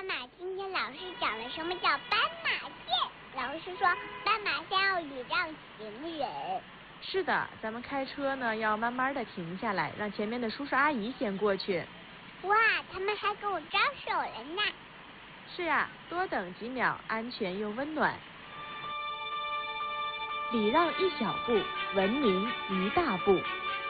马今天老师讲了什么叫斑马线。老师说斑马线要礼让行人。 是的，咱们开车呢要慢慢的停下来，让前面的叔叔阿姨先过去。 哇，他们还跟我招手了呢。 是呀，多等几秒，安全又温暖。礼让一小步，文明一大步。